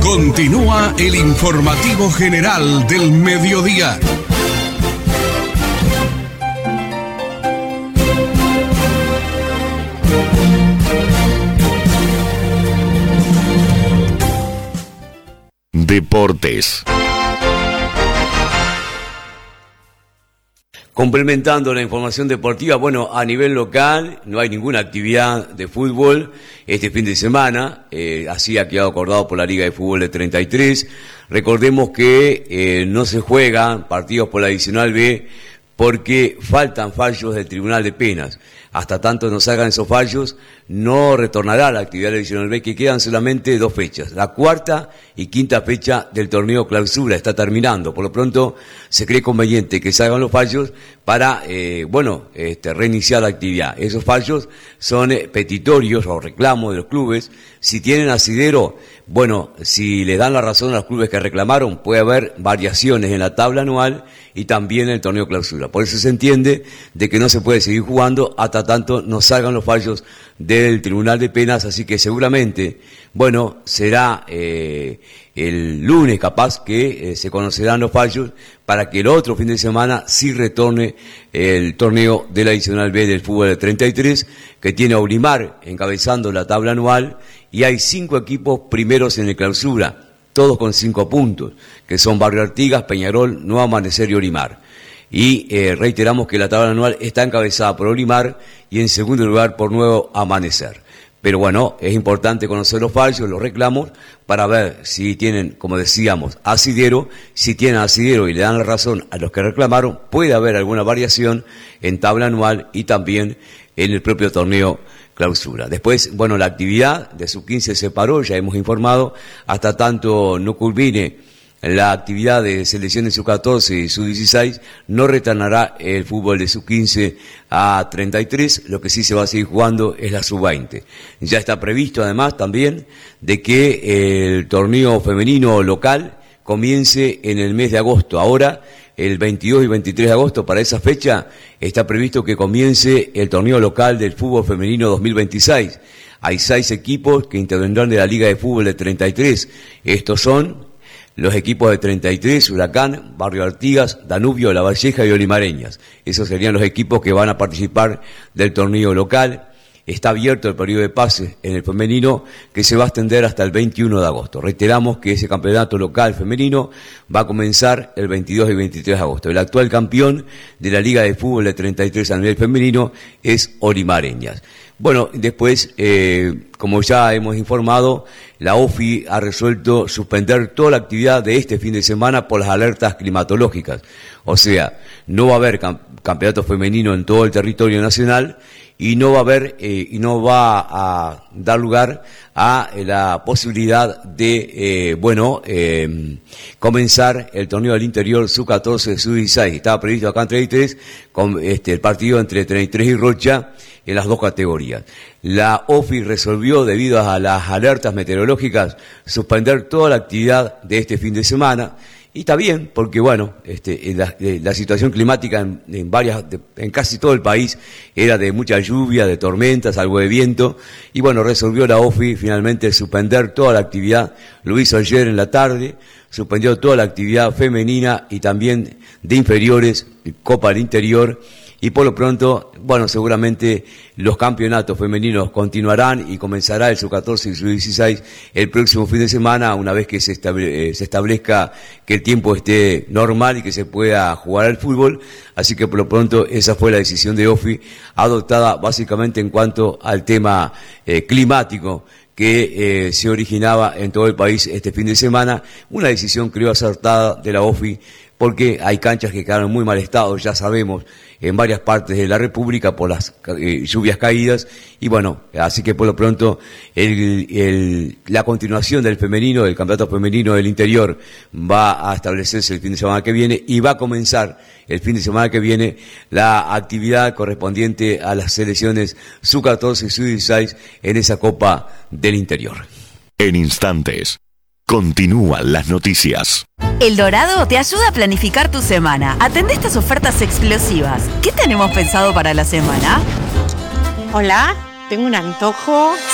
Continúa el informativo general del mediodía. Deportes. Complementando la información deportiva, bueno, a nivel local no hay ninguna actividad de fútbol este fin de semana, así ha quedado acordado por la Liga de Fútbol de 33. Recordemos que no se juegan partidos por la Adicional B porque faltan fallos del Tribunal de Penas. Hasta tanto no salgan esos fallos, no retornará la actividad adicional B, que quedan solamente 2 fechas. La cuarta y quinta fecha del torneo clausura está terminando. Por lo pronto, se cree conveniente que salgan los fallos para, reiniciar la actividad. Esos fallos son petitorios o reclamos de los clubes. Si tienen asidero, bueno, si le dan la razón a los clubes que reclamaron, puede haber variaciones en la tabla anual y también en el torneo clausura. Por eso se entiende de que no se puede seguir jugando hasta tanto no salgan los fallos del Tribunal de Penas, así que seguramente, bueno, será el lunes capaz que se conocerán los fallos para que el otro fin de semana sí retorne el torneo de la Adicional B del fútbol de 33, que tiene a Olimar encabezando la tabla anual y hay 5 equipos primeros en el clausura, todos con 5 puntos, que son Barrio Artigas, Peñarol, Nuevo Amanecer y Olimar. Y reiteramos que la tabla anual está encabezada por Olimar y en segundo lugar por Nuevo Amanecer. Pero bueno, es importante conocer los fallos, los reclamos, para ver si tienen, como decíamos, asidero. Si tienen asidero y le dan la razón a los que reclamaron, puede haber alguna variación en tabla anual y también en el propio torneo clausura. Después, bueno, la actividad de sub-15 se paró, ya hemos informado, hasta tanto no culmine la actividad de selecciones sub-14 y sub-16, no retornará el fútbol de sub-15 a 33, lo que sí se va a seguir jugando es la sub-20. Ya está previsto además también de que el torneo femenino local comience en el mes de agosto. Ahora, el 22 y 23 de agosto, para esa fecha, está previsto que comience el torneo local del fútbol femenino 2026. Hay 6 equipos que intervendrán de la Liga de Fútbol de 33. Estos son los equipos de 33, Huracán, Barrio Artigas, Danubio, La Valleja y Olimareñas. Esos serían los equipos que van a participar del torneo local. Está abierto el periodo de pases en el femenino que se va a extender hasta el 21 de agosto. Reiteramos que ese campeonato local femenino va a comenzar el 22 y 23 de agosto. El actual campeón de la Liga de Fútbol de 33 a nivel femenino es Olimareñas. Bueno, después, como ya hemos informado, la OFI ha resuelto suspender toda la actividad de este fin de semana por las alertas climatológicas. O sea, no va a haber campeonato femenino en todo el territorio nacional y no va a haber y no va a dar lugar a la posibilidad de comenzar el torneo del interior sub-14, sub-16. Estaba previsto acá en 33 con el partido entre 33 y Rocha en las 2 categorías. La OFI resolvió, debido a las alertas meteorológicas, suspender toda la actividad de este fin de semana. Y está bien, porque bueno, la situación climática en casi todo el país era de mucha lluvia, de tormentas, algo de viento, y bueno, resolvió la OFI finalmente suspender toda la actividad. Lo hizo ayer en la tarde, suspendió toda la actividad femenina y también de inferiores, Copa del Interior. Y por lo pronto, bueno, seguramente los campeonatos femeninos continuarán y comenzará el sub-14 y el sub-16 el próximo fin de semana, una vez que se establezca que el tiempo esté normal y que se pueda jugar al fútbol. Así que por lo pronto esa fue la decisión de OFI, adoptada básicamente en cuanto al tema climático que se originaba en todo el país este fin de semana. Una decisión, creo, acertada de la OFI, porque hay canchas que quedaron en muy mal estado, ya sabemos, en varias partes de la República por las lluvias caídas, y bueno, así que por lo pronto la continuación del femenino, del campeonato femenino del interior, va a establecerse el fin de semana que viene, y va a comenzar el fin de semana que viene la actividad correspondiente a las selecciones sub-14 y sub-16 en esa Copa del Interior. En instantes, continúan las noticias. El Dorado te ayuda a planificar tu semana. Atende estas ofertas explosivas. ¿Qué tenemos pensado para la semana? Hola, tengo un antojo.